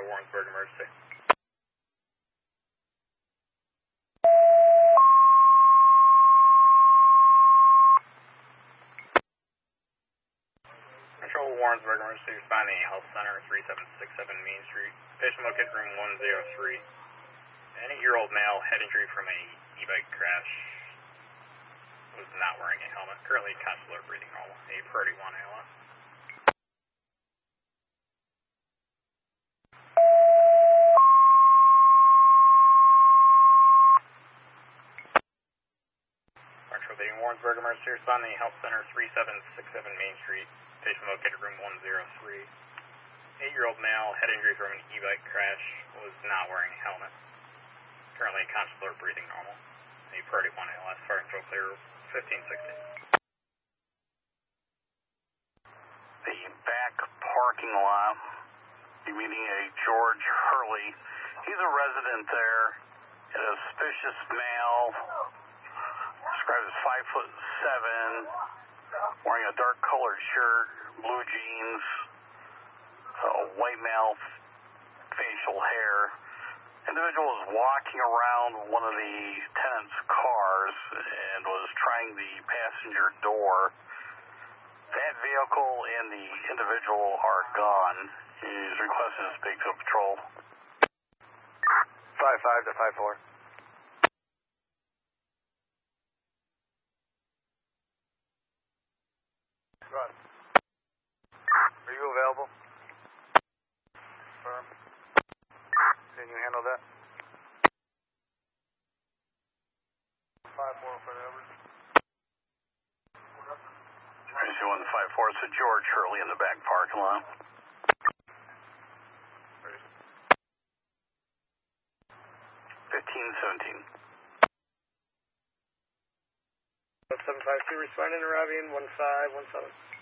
Warrensburg emergency. Control Warrensburg emergency, responding Health Center 3767 Main Street. Patient located room 103. An 8-year-old male head injury from a e-bike crash. Was not wearing a helmet. Currently consular breathing normal. A priority 1 ALS. Control Warrensburg emergency, responding Health Center 3767 Main Street. Patient located room 103. 8-year-old male head injury from an e-bike crash. Was not wearing a helmet. Currently consular breathing normal. A priority 1 ALS. Fire control clear 1560. The back parking lot. You're meeting a George Hurley. He's a resident there. A suspicious male. Described as 5'7", wearing a dark colored shirt, blue jeans, white male, facial hair. Individual was walking around one of the tenant's cars and was trying the passenger door. That vehicle and the individual are gone. He's requested to speak to patrol. 5-5 to 5-4. Run. Are you available? Firm. Can you handle that? 5-4 for the over. Emergency 154, it's a George Hurley in the back parking lot. 1517. 752 responding to Robbie 1517.